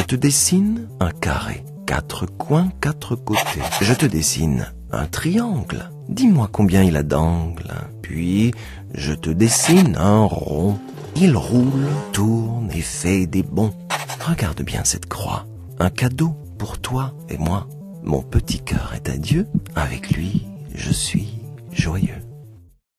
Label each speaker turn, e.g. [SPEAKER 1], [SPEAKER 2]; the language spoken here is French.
[SPEAKER 1] te dessine un carré, 4 coins, 4 côtés. Je te dessine un triangle. Dis-moi combien il a d'angles. Puis, je te dessine un rond. Il roule, tourne et fait des bonds. Regarde bien cette croix. Un cadeau pour toi et moi. Mon petit cœur est à Dieu. Avec lui, je suis joyeux.